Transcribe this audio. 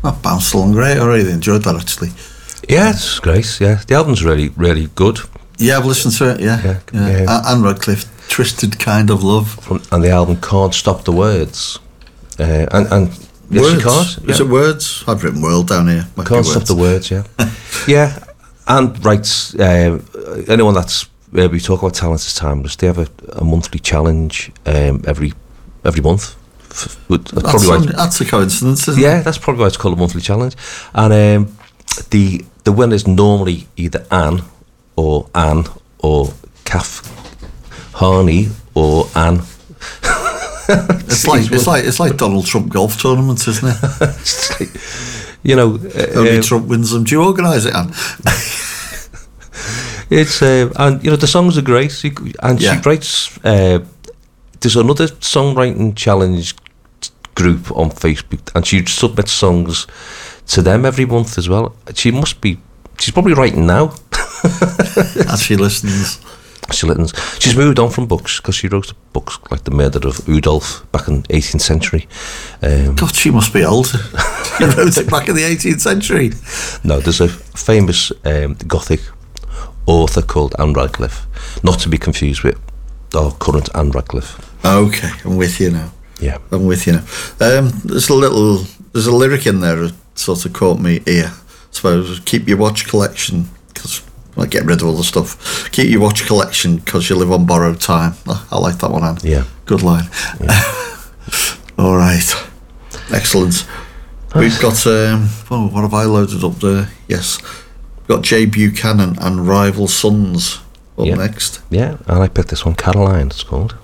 That bounced along great. I really enjoyed that, actually. Yeah, it's great. Yeah, the album's really, really good. Yeah, I've listened to it. Yeah. Anne Radcliffe, "Twisted Kind of Love," And the album "Can't Stop the Words." And yes, Words. you can't. Is it Words? I've written "World" down here. Can't Stop the Words. Yeah, yeah. And writes anyone that's we talk about Talents is Timeless. They have a monthly challenge every month. That's a coincidence, isn't it? Yeah, that's probably why it's called a monthly challenge. And the winner is normally either Anne or Kath Harney or Anne. It's like Donald Trump golf tournaments, isn't it? Only Trump wins them. Do you organise it, Anne? It's and the songs are great, and she writes. There's another songwriting challenge group on Facebook, and she submits songs to them every month as well. She's probably writing now. As she listens. She's moved on from books because she wrote books like The Murder of Udolph back in the 18th century. God, she must be old. She wrote it back in the 18th century. No, there's a famous Gothic author called Anne Radcliffe, not to be confused with our current Anne Radcliffe. Okay, I'm with you now. Yeah, I'm with you now. There's a lyric in there that sort of caught me ear. I suppose, keep your watch collection, because get rid of all the stuff. Keep your watch collection because you live on borrowed time. I like that one, Anne. Yeah. Good line. Yeah. All right. Excellent. We've got, what have I loaded up there? Yes. We've got Jay Buchanan and Rival Sons up next. Yeah, and I picked this one, Caroline, it's called.